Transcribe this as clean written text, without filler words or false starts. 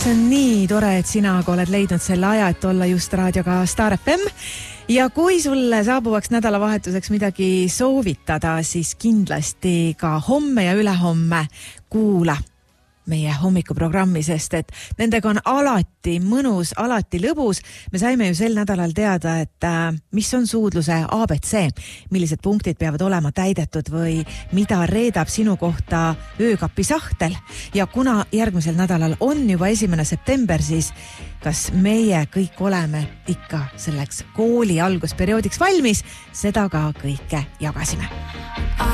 See on nii tore, et sina oled leidnud selle aja, et olla just raadioga Star FM. Ja kui sulle saabuvaks nädalavahetuseks midagi soovitada, siis kindlasti ka homme ja ülehomme kuula meie hommikuprogrammi, sest et nendega on alati mõnus, alati lõbus. Me saime ju sel nädalal teada, et mis on suudluse ABC, millised punktid peavad olema täidetud või mida reedab sinu kohta öökapi sahtel. Ja kuna järgmisel nädalal on juba 1. september, siis kas meie kõik oleme ikka selleks kooli algusperioodiks valmis, seda ka kõike jagasime.